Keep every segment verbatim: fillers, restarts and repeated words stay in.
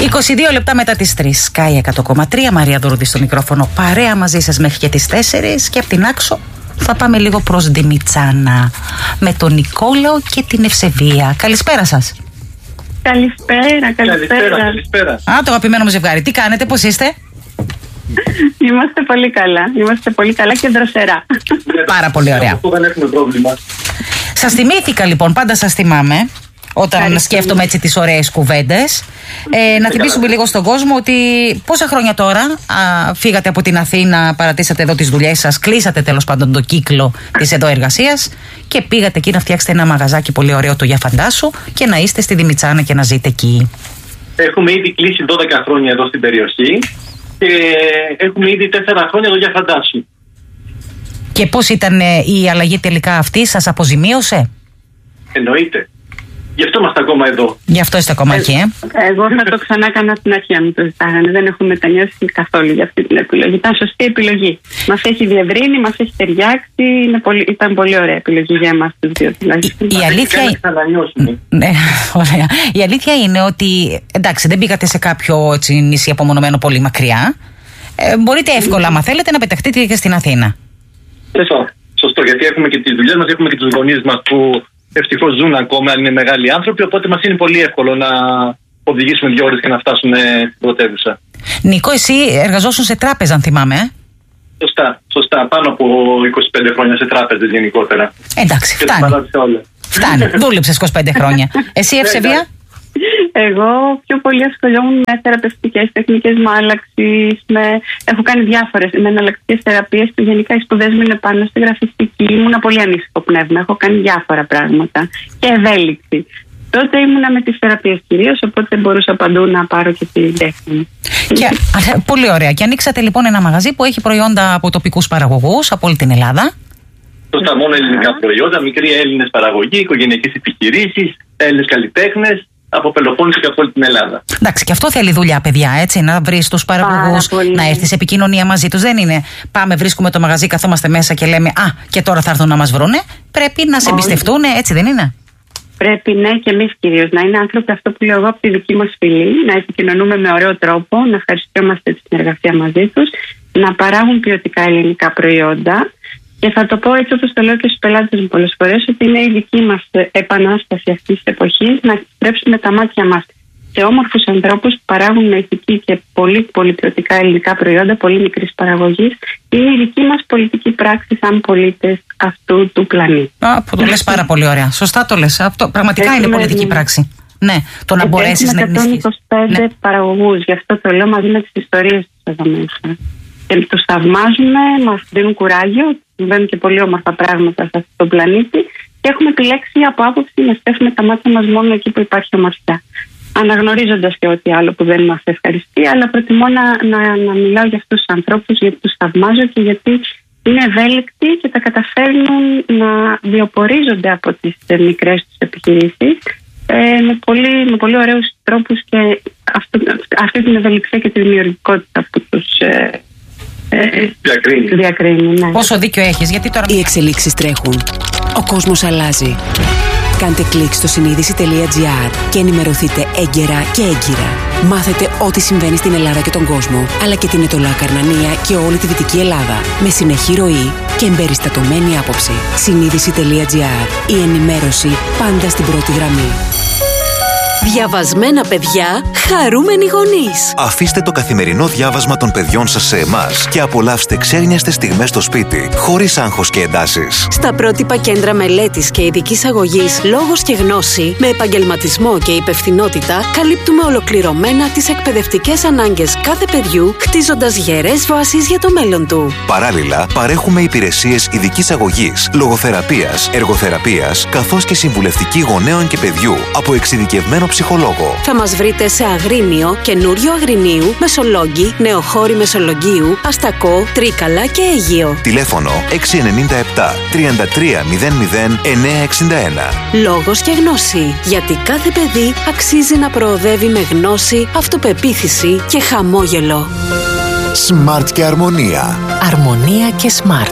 είκοσι δύο λεπτά μετά τις τρεις. Σκάι εκατό κόμμα τρία. Μαρία Δούρδη στο μικρόφωνο. Παρέα μαζί σας μέχρι και τις τέσσερις. Και από την άξο θα πάμε λίγο προς Ντιμιτσάνα. Με τον Νικόλαο και την Ευσεβία. Καλησπέρα σας. Καλησπέρα, καλησπέρα. καλησπέρα. Α, το αγαπημένο μου ζευγάρι. Τι κάνετε, πώς είστε? Είμαστε πολύ καλά. Είμαστε πολύ καλά και δροσερά. Πάρα πολύ ωραία. Αυτό δεν έχουμε πρόβλημα. Σας θυμήθηκα λοιπόν, πάντα σας θυμάμαι. Όταν Ευχαριστώ. σκέφτομαι έτσι τις ωραίες κουβέντες. Ε, να θυμίσουμε λίγο στον κόσμο ότι πόσα χρόνια τώρα α, φύγατε από την Αθήνα, παρατήσατε εδώ τις δουλειές σας, κλείσατε τέλος πάντων το κύκλο της εδώ εργασίας και πήγατε εκεί να φτιάξετε ένα μαγαζάκι πολύ ωραίο, το Για Φαντάσου, και να είστε στη Δημητσάνα και να ζείτε εκεί. Έχουμε ήδη κλείσει δώδεκα χρόνια εδώ στην περιοχή και έχουμε ήδη τέσσερα χρόνια εδώ Για Φαντάσου. Και πώς ήταν ε, η αλλαγή τελικά αυτή, σας αποζημίωσε? Εννοείται. Γι' αυτό είμαστε ακόμα εδώ. Γι' αυτό είστε ακόμα εκεί, ε. Εγώ θα το ξανά έκανα στην αρχή αν μου το ζητάγανε. Δεν έχω μετανιώσει καθόλου για αυτή την επιλογή. Ήταν σωστή επιλογή. Μας έχει διευρύνει, μας έχει ταιριάξει. Είναι πολύ, ήταν πολύ ωραία επιλογή για εμάς τους δύο τουλάχιστον. Η, η, αλήθεια... ναι, ωραία. Η αλήθεια είναι ότι εντάξει, δεν πήγατε σε κάποιο έτσι, νησί απομονωμένο πολύ μακριά. Ε, μπορείτε εύκολα, άμα θέλετε, να πεταχτείτε και στην Αθήνα. Σωστό. Σωστό, γιατί έχουμε και τις δουλειές μας, έχουμε και τους γονείς μας που ευτυχώς ζουν ακόμα, είναι μεγάλοι άνθρωποι, οπότε μας είναι πολύ εύκολο να οδηγήσουμε δύο ώρες και να φτάσουμε στην πρωτεύουσα. Νίκο, εσύ εργαζόσουν σε τράπεζα, αν θυμάμαι, ε? Σωστά, σωστά. Πάνω από είκοσι πέντε χρόνια σε τράπεζες γενικότερα. Εντάξει, Και φτάνει. Φτάνει. Δούλεψες είκοσι πέντε χρόνια. Εσύ, Ευσεβία? Εγώ πιο πολύ ασχολιόμουν με θεραπευτικές τεχνικές μάλαξης, με... έχω κάνει διάφορες με εναλλακτικές θεραπείες που γενικά οι σπουδές μου είναι πάνω στη γραφιστική. Ήμουνα πολύ ανήσυχο πνεύμα, έχω κάνει διάφορα πράγματα και ευέλικτη. Τότε ήμουνα με τις θεραπείες κυρίως, οπότε μπορούσα παντού να πάρω και την τέχνη μου. Και, πολύ ωραία. Και ανοίξατε λοιπόν ένα μαγαζί που έχει προϊόντα από τοπικούς παραγωγούς από όλη την Ελλάδα. Σωστά, μόνο ελληνικά προϊόντα, μικροί Έλληνες παραγωγοί, οικογενειακές επιχειρήσεις, Έλληνες καλλιτέχνες. Από Πελοπόννησο και από όλη την Ελλάδα. Εντάξει, και αυτό θέλει δουλειά, παιδιά, έτσι. Να βρεις τους παραγωγούς, να έρθεις σε επικοινωνία μαζί τους. Δεν είναι πάμε, βρίσκουμε το μαγαζί, καθόμαστε μέσα και λέμε α, και τώρα θα έρθουν να μας βρούνε. Πρέπει να σε εμπιστευτούν, έτσι δεν είναι? Πρέπει, ναι, και εμείς κυρίως να είναι άνθρωποι, αυτό που λέω εγώ, από τη δική μας φυλή, να επικοινωνούμε με ωραίο τρόπο, να ευχαριστούμε τη συνεργασία μαζί τους, να παράγουν ποιοτικά ελληνικά προϊόντα. Και θα το πω έτσι όπως το λέω και στους πελάτες μου πολλές φορές, ότι είναι η δική μας επανάσταση αυτής της εποχής να στρέψουμε τα μάτια μας σε όμορφους ανθρώπους που παράγουν με ηθική και πολύ πολυποιωτικά ελληνικά προϊόντα, πολύ μικρής παραγωγής. Είναι η δική μας πολιτική πράξη σαν πολίτες αυτού του πλανήτη. Α, που το λες πάρα πολύ ωραία. Σωστά το λες. Αυτό πραγματικά είναι πολιτική πράξη. Ναι, το να μπορέσεις να ενισχύσεις. Έχουμε εκατόν είκοσι πέντε ναι. παραγωγούς, γι' αυτό το λέω μαζί με τις ιστορίες τους εδώ μέσα. Και τους θαυμάζουμε, μας δίνουν κουράγιο, συμβαίνουν και πολύ όμορφα πράγματα σε αυτόν τον πλανήτη και έχουμε επιλέξει από άποψη να στέφουμε τα μάτια μας μόνο εκεί που υπάρχει ομορφιά. Αναγνωρίζοντας και ό,τι άλλο που δεν μας ευχαριστεί, αλλά προτιμώ να, να, να μιλάω για αυτούς τους ανθρώπους, γιατί τους θαυμάζω και γιατί είναι ευέλικτοι και τα καταφέρνουν να βιοπορίζονται από τις μικρές τους επιχειρήσεις ε, με, πολύ, με πολύ ωραίους τρόπους και αυτό, αυτή την ευελιξία και τη δημιουργικότητα που τους ε, Διακρίνει. Διακρίνει, ναι. Πόσο δίκιο έχεις, γιατί τώρα... Οι εξελίξεις τρέχουν. Ο κόσμος αλλάζει. Κάντε κλικ στο συνείδηση τελεία τζι άρ και ενημερωθείτε έγκαιρα και έγκυρα. Μάθετε ό,τι συμβαίνει στην Ελλάδα και τον κόσμο, αλλά και την Ετωλά Καρνανία και όλη τη Δυτική Ελλάδα. Με συνεχή ροή και εμπεριστατωμένη άποψη. συνείδηση τελεία τζι άρ. Η ενημέρωση πάντα στην πρώτη γραμμή. Διαβασμένα παιδιά, χαρούμενοι γονείς. Αφήστε το καθημερινό διάβασμα των παιδιών σας σε εμάς και απολαύστε ξένιαστες στιγμές στο σπίτι, χωρίς άγχος και εντάσεις. Στα πρότυπα κέντρα μελέτης και ειδικής αγωγής Λόγος και Γνώση, με επαγγελματισμό και υπευθυνότητα, καλύπτουμε ολοκληρωμένα τις εκπαιδευτικές ανάγκες κάθε παιδιού, χτίζοντας γερές βάσεις για το μέλλον του. Παράλληλα, παρέχουμε υπηρεσίες ειδικής αγωγής, λογοθεραπείας, εργοθεραπείας, καθώς και συμβουλευτική γονέων και παιδιού από εξειδικευμένο ψυχολόγο. Θα μας βρείτε σε Αγρίνιο, Καινούριο Αγρινίου, Μεσολόγγι, Νεοχώρη Μεσολογγίου, Αστακό, Τρίκαλα και Αίγυο. Τηλέφωνο έξι εννιά επτά τριάντα τρία μηδέν μηδέν εννιά εξήντα ένα. Λόγος και Γνώση. Γιατί κάθε παιδί αξίζει να προοδεύει με γνώση, αυτοπεποίθηση και χαμόγελο. Smart και Αρμονία. Αρμονία και Smart.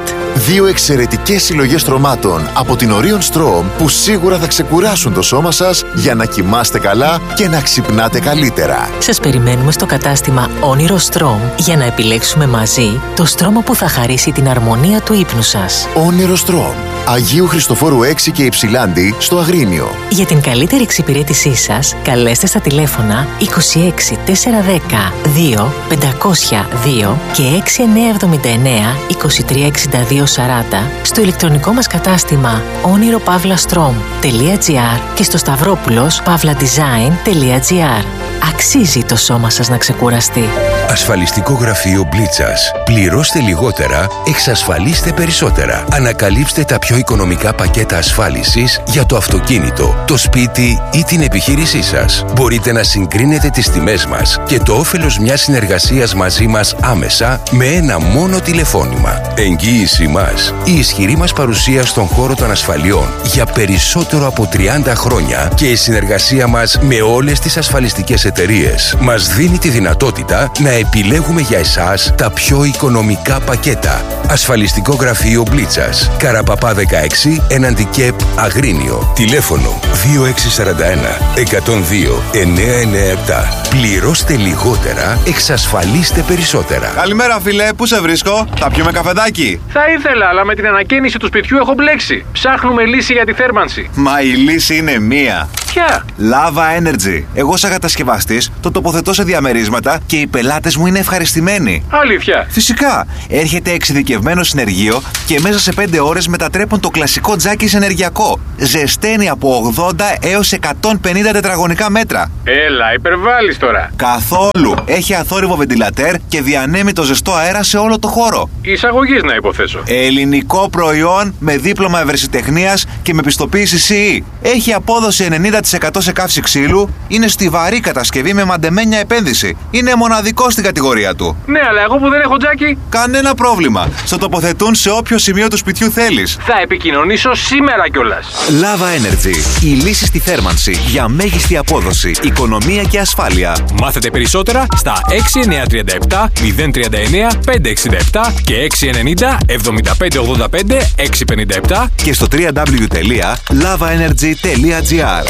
Δύο εξαιρετικές συλλογές στρωμάτων από την Orion Strom που σίγουρα θα ξεκουράσουν το σώμα σας για να κοιμάστε καλά και να ξυπνάτε καλύτερα. Σας περιμένουμε στο κατάστημα Όνειρο Strom για να επιλέξουμε μαζί το στρώμα που θα χαρίσει την αρμονία του ύπνου σας. Όνειρο Strom. Αγίου Χριστοφόρου έξι και Υψηλάντη στο Αγρίνιο. Για την καλύτερη εξυπηρέτησή σας, καλέστε στα τηλέφωνα είκοσι έξι τετρακόσια δέκα δύο πεντακόσια δύο και έξι εννιά εβδομήντα εννέα είκοσι τρία εξήντα δύο σαράντα στο ηλεκτρονικό μας κατάστημα όνειρο παύλα στρομ τελεία τζι άρ και στο σταυρόπουλος παύλα design τελεία τζι άρ. Αξίζει το σώμα σας να ξεκουραστεί. Ασφαλιστικό γραφείο Μπλίτσας. Πληρώστε λιγότερα, εξασφαλίστε περισσότερα. Ανακαλύψτε τα πιο οικονομικά πακέτα ασφάλισης για το αυτοκίνητο, το σπίτι ή την επιχείρησή σας. Μπορείτε να συγκρίνετε τις τιμές μας και το όφελος μιας συνεργασίας μαζί μας άμεσα με ένα μόνο τηλεφώνημα. Εγγύηση μας. Η ισχυρή μας παρουσία στον χώρο των ασφαλιών για περισσότερο από τριάντα χρόνια και η συνεργασία μας με όλες τις ασφαλιστικές εταιρείες μας δίνει τη δυνατότητα να επιλέγουμε για εσάς τα πιο οικονομικά πακέτα. Ασφαλιστικό γραφείο Μπλίτσας. Καραπαπά δεκαέξι, έναντι ΚΕΠ Αγρίνιο. Τηλέφωνο δύο έξι τέσσερα ένα εκατόν δύο εννιακόσια ενενήντα επτά. Πληρώστε λιγότερα, εξασφαλίστε περισσότερα. Καλημέρα, φίλε, πού σε βρίσκω? Θα πιούμε καφεδάκι? Θα ήθελα, αλλά με την ανακαίνιση του σπιτιού έχω μπλέξει. Ψάχνουμε λύση για τη θέρμανση. Μα η λύση είναι μία. Ποια? Lava Energy. Εγώ, σαν κατασκευαστής, το τοποθετώ σε διαμερίσματα και οι πελάτες μου είναι ευχαριστημένοι. Αλήθεια? Φυσικά. Έρχεται εξειδικευμένο συνεργείο και μέσα σε πέντε ώρες μετατρέπουν το κλασικό τζάκι σε ενεργειακό. Ζεσταίνει από ογδόντα έως εκατόν πενήντα τετραγωνικά μέτρα. Έλα, υπερβάλλεις τώρα. Καθόλου. Έχει αθόρυβο βεντιλατέρ και διανέμει το ζεστό αέρα σε όλο το χώρο. Εισαγωγής, να υποθέσω. Ελληνικό προϊόν με δίπλωμα ευρεσιτεχνίας και με πιστοποίηση σι ι. Έχει απόδοση ενενήντα τοις εκατό σε καύση ξύλου. Είναι στιβαρή κατασκευή με μαντεμένια επένδυση. Είναι μοναδικό στην κατηγορία του. Ναι, αλλά εγώ που δεν έχω τζάκι. Κανένα πρόβλημα. Στο τοποθετούν σε όποιο σημείο του σπιτιού θέλεις. Θα επικοινωνήσω σήμερα κιόλας. Lava Energy. Η λύση στη θέρμανση για μέγιστη απόδοση, οικονομία και ασφάλεια. Μάθετε περισσότερα στα έξι εννιά τρία επτά μηδέν τρία εννιά πέντε έξι επτά και έξι ενενήντα εβδομήντα πέντε ογδόντα πέντε έξι πενήντα επτά και στο double-u double-u double-u τελεία lava energy τελεία τζι άρ.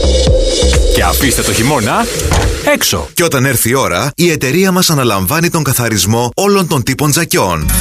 Και αφήστε το χειμώνα έξω. Και όταν έρθει η ώρα, η εταιρεία μας αναλαμβάνει τον καθαρισμό όλων των τύπων τζακιών.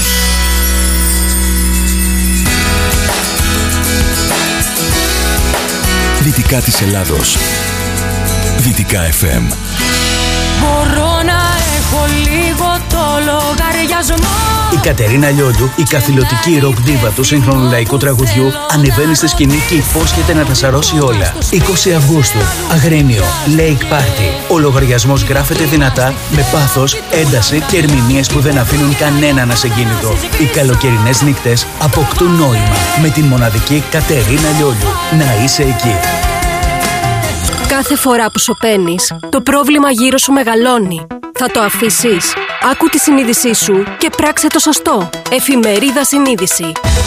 Δυτικά της Ελλάδος. Δυτικά εφ εμ. Μπορώ να έχω λίγο το λογαριασμό. Η Κατερίνα Λιόλιου, η καθηλωτική ροκ ντίβα του σύγχρονου λαϊκού τραγουδιού, ανεβαίνει στη σκηνή και υπόσχεται να τα σαρώσει όλα. είκοσι Αυγούστου, Αγρίνιο, Lake Party. Ο λογαριασμός γράφεται δυνατά, με πάθος, ένταση και ερμηνείες που δεν αφήνουν κανέναν ασυγκίνητο. Οι καλοκαιρινές νύχτες αποκτούν νόημα με την μοναδική Κατερίνα Λιόλιου. Να είσαι εκεί. Κάθε φορά που σωπαίνεις, το πρόβλημα γύρω σου μεγαλώνει. Θα το αφήσεις? Άκου τη συνείδησή σου και πράξε το σωστό. Εφημερίδα Συνείδηση.